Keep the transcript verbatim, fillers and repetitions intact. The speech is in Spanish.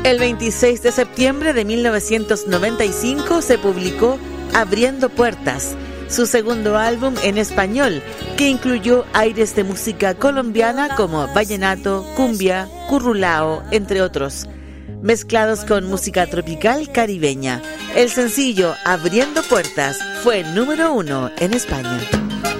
El veintiséis de septiembre de mil novecientos noventa y cinco se publicó Abriendo Puertas, su segundo álbum en español, que incluyó aires de música colombiana como vallenato, cumbia, currulao, entre otros, mezclados con música tropical caribeña. El sencillo Abriendo Puertas fue número uno en España.